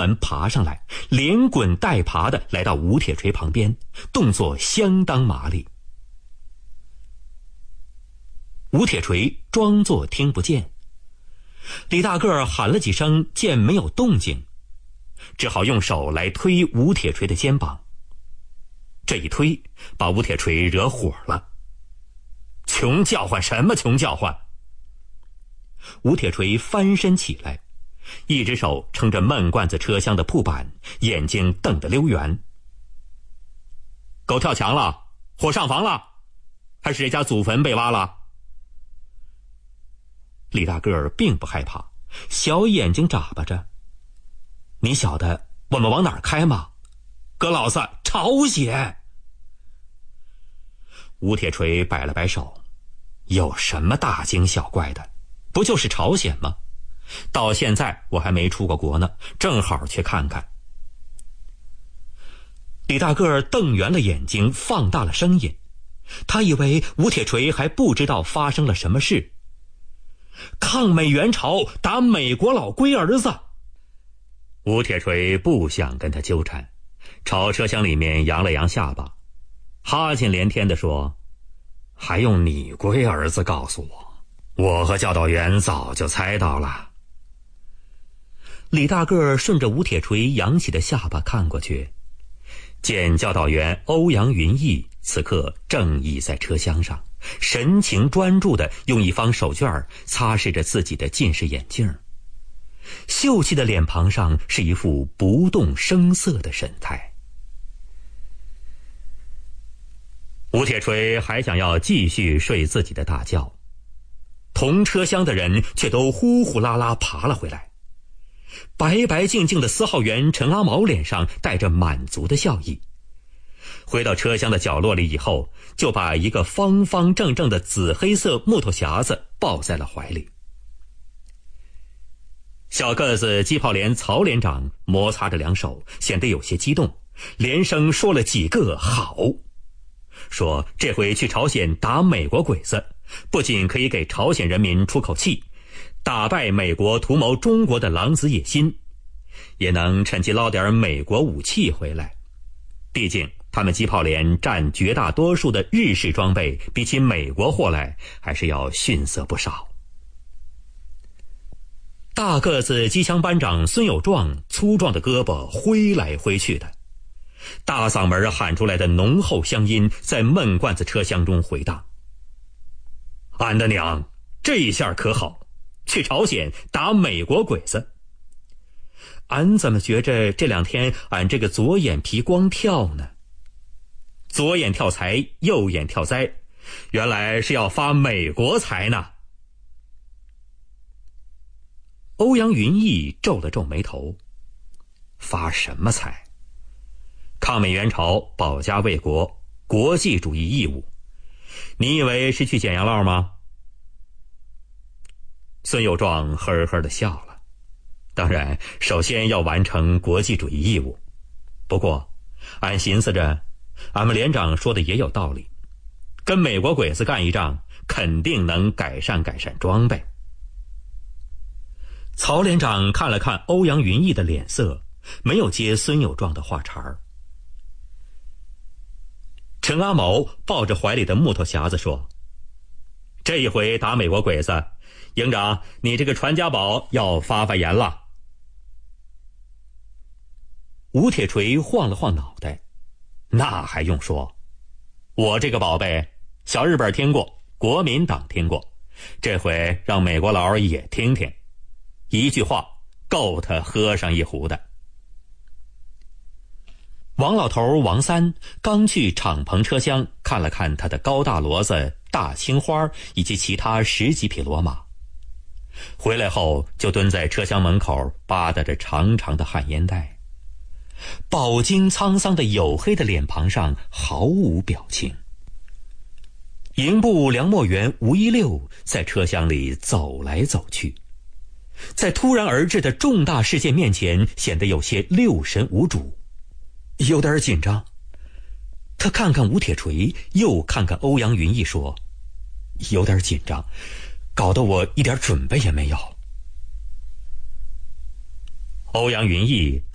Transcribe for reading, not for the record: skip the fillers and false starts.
门爬上来，连滚带爬地来到吴铁锤旁边，动作相当麻利。吴铁锤装作听不见。李大个儿喊了几声，见没有动静，只好用手来推吴铁锤的肩膀。这一推，把吴铁锤惹火了。穷叫唤什么穷叫唤？吴铁锤翻身起来，一只手撑着闷罐子车厢的铺板，眼睛瞪得溜圆。狗跳墙了？火上房了？还是这家祖坟被挖了？李大个儿并不害怕，小眼睛眨巴着。你晓得我们往哪儿开吗？哥老子朝鲜！吴铁锤摆了摆手，有什么大惊小怪的？不就是朝鲜吗？到现在我还没出过国呢，正好去看看。李大个儿瞪圆了眼睛，放大了声音，他以为吴铁锤还不知道发生了什么事。抗美援朝，打美国老龟儿子。吴铁锤不想跟他纠缠，朝车厢里面扬了扬下巴，哈欠连天地说：还用你龟儿子告诉我？我和教导员早就猜到了。李大个儿顺着吴铁锤扬起的下巴看过去，见教导员欧阳云逸此刻正倚在车厢上，神情专注地用一方手绢擦拭着自己的近视眼镜，秀气的脸庞上是一副不动声色的神态。吴铁锤还想要继续睡自己的大觉，同车厢的人却都呼呼啦啦爬了回来。白白净净的司号员陈阿毛脸上带着满足的笑意，回到车厢的角落里以后，就把一个方方正正的紫黑色木头匣子抱在了怀里。小个子机炮连曹连长摩擦着两手，显得有些激动，连声说了几个好，说这回去朝鲜打美国鬼子，不仅可以给朝鲜人民出口气，打败美国图谋中国的狼子野心，也能趁机捞点美国武器回来。毕竟他们机炮连占绝大多数的日式装备，比起美国货来还是要逊色不少。大个子机枪班长孙有壮粗壮的胳膊挥来挥去的，大嗓门喊出来的浓厚乡音在闷罐子车厢中回荡。俺的娘，这下可好，去朝鲜打美国鬼子。俺怎么觉着这两天俺这个左眼皮光跳呢？左眼跳财，右眼跳灾，原来是要发美国财呢。欧阳云逸皱了皱眉头，发什么财？抗美援朝，保家卫国，国际主义义务，你以为是去捡洋烙吗？孙有壮呵呵地笑了，当然首先要完成国际主义义务，不过俺寻思着，俺们连长说的也有道理，跟美国鬼子干一仗，肯定能改善装备。曹连长看了看欧阳云逸的脸色，没有接孙有壮的话茬儿。陈阿毛抱着怀里的木头匣子说：这一回打美国鬼子，营长你这个传家宝要发言了。吴铁锤晃了晃脑袋，那还用说，我这个宝贝小日本听过，国民党听过，这回让美国佬也听听，一句话够他喝上一壶的。王老头王三刚去敞篷车厢看了看他的高大骡子、大青花以及其他10几匹骡马，回来后就蹲在车厢门口吧嗒着长长的旱烟袋，饱经沧桑的黝黑的脸庞上毫无表情。营部梁墨员吴一六在车厢里走来走去，在突然而至的重大事件面前显得有些六神无主，有点紧张。他看看吴铁锤，又看看欧阳云逸，说：有点紧张，搞得我一点准备也没有。欧阳云逸